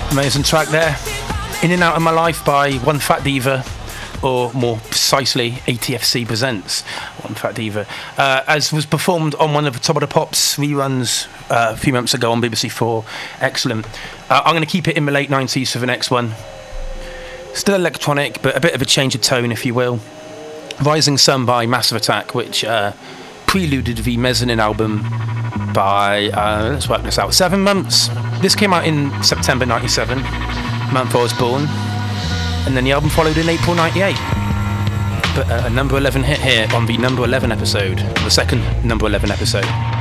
Amazing track there. In and Out of My Life by One Fat Diva, or more precisely, ATFC presents One Fat Diva, as was performed on one of the Top of the Pops reruns a few months ago on BBC4. Excellent. I'm going to keep it in the late 90s for the next one. Still electronic, but a bit of a change of tone, if you will. Rising Sun by Massive Attack, which preluded the Mezzanine album by, let's work this out, 7 months. This came out in September 97, month I was born, and then the album followed in April 98. But a number 11 hit here on the number 11 episode, the second number 11 episode.